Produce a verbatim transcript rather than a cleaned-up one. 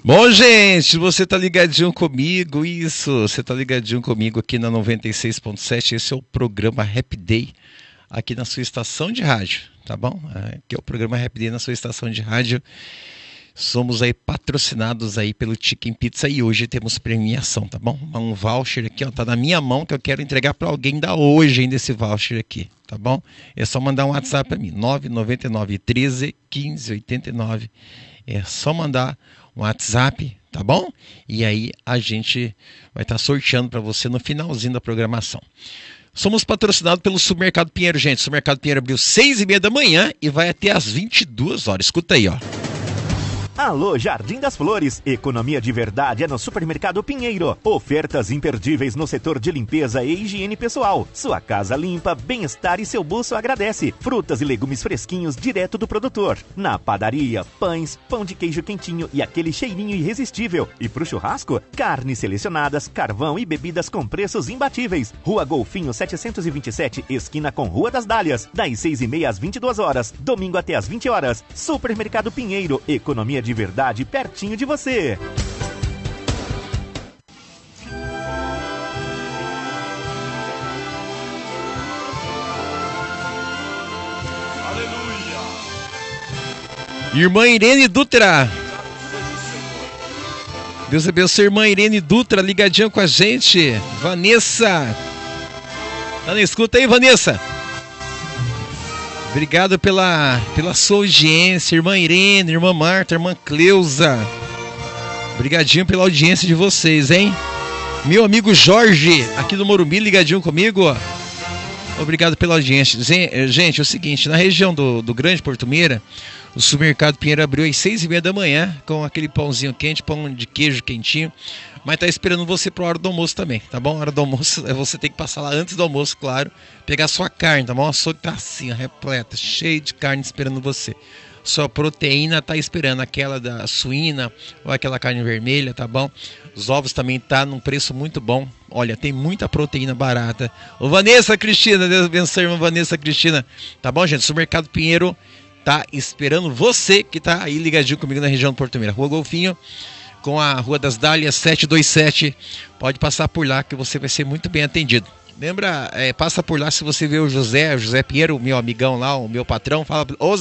Bom, gente, você tá ligadinho comigo, isso, você tá ligadinho comigo aqui na noventa e seis ponto sete, esse é o programa Happy Day, aqui na sua estação de rádio, tá bom? Aqui é o programa Happy Day na sua estação de rádio, somos aí patrocinados aí pelo Chicken Pizza e hoje temos premiação, tá bom? Um voucher aqui, ó, tá na minha mão que eu quero entregar para alguém da hoje ainda esse voucher aqui, tá bom? É só mandar um WhatsApp para mim, nove nove nove, treze, quinze, oitenta e nove, é só mandar um WhatsApp, tá bom? E aí a gente vai estar sorteando para você no finalzinho da programação. Somos patrocinados pelo Supermercado Pinheiro, gente. O Supermercado Pinheiro abriu seis e meia da manhã e vai até às vinte e duas horas. Escuta aí, ó. Alô, Jardim das Flores. Economia de verdade é no Supermercado Pinheiro. Ofertas imperdíveis no setor de limpeza e higiene pessoal. Sua casa limpa, bem-estar e seu bolso agradece. Frutas e legumes fresquinhos direto do produtor. Na padaria, pães, pão de queijo quentinho e aquele cheirinho irresistível. E pro churrasco, carnes selecionadas, carvão e bebidas com preços imbatíveis. Rua Golfinho setecentos e vinte e sete, esquina com Rua das Dálias. Das seis e meia às vinte e duas horas. Domingo até às vinte horas. Supermercado Pinheiro. Economia de verdade pertinho de você. Aleluia. Irmã Irene Dutra. Deus abençoe, irmã Irene Dutra, ligadinha com a gente. Vanessa. Tá na escuta aí, Vanessa? Obrigado pela, pela sua audiência, irmã Irene, irmã Marta, irmã Cleusa. Obrigadinho pela audiência de vocês, hein? Meu amigo Jorge, aqui do Morumbi, ligadinho comigo. Obrigado pela audiência. Gente, é o seguinte, na região do, do Grande Porto Meira, o Supermercado Pinheiro abriu às seis e meia da manhã, com aquele pãozinho quente, pão de queijo quentinho. Mas tá esperando você para a hora do almoço também, tá bom? A hora do almoço, você tem que passar lá antes do almoço, claro, pegar sua carne, tá bom? O açougue tá assim, repleta, cheio de carne esperando você. Sua proteína tá esperando, aquela da suína ou aquela carne vermelha, tá bom? Os ovos também tá num preço muito bom. Olha, tem muita proteína barata. Ô Vanessa Cristina, Deus abençoe, irmã Vanessa Cristina. Tá bom, gente? O Supermercado Pinheiro tá esperando você que tá aí ligadinho comigo na região do Porto Meira. Rua Golfinho, com a Rua das Dálias setecentos e vinte e sete, pode passar por lá que você vai ser muito bem atendido. Lembra, é, passa por lá se você vê o José, o José Pinheiro, meu amigão lá, o meu patrão, fala, ô